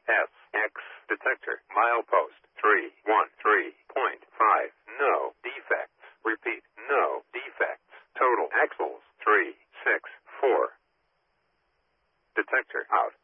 SX detector. Milepost 313.5. No defects. Repeat, no defects. Total axles 364. Detector out.